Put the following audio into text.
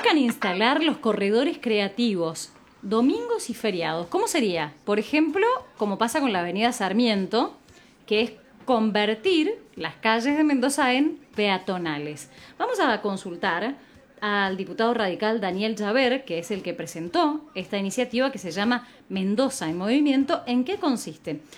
buscan instalar los corredores creativos, domingos y feriados. ¿Cómo sería? Por ejemplo, como pasa con la Avenida Sarmiento, que es convertir las calles de Mendoza en peatonales. Vamos a consultar al diputado radical Daniel Jaber, que es el que presentó esta iniciativa que se llama Mendoza en Movimiento. ¿En qué consiste?